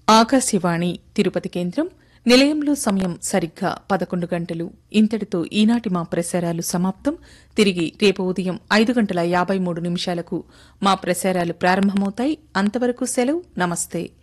ఆకాశవాణి తిరుపతి కేంద్రం నిలయంలో సమయం సరిగ్గా 11 గంటలు. ఇంతటితో ఈనాటి మా ప్రసారాలు సమాప్తం. తిరిగి రేపు ఉదయం 5:53 నిమిషాలకు మా ప్రసారాలు ప్రారంభమవుతాయి. అంతవరకు సెలవు. నమస్తే.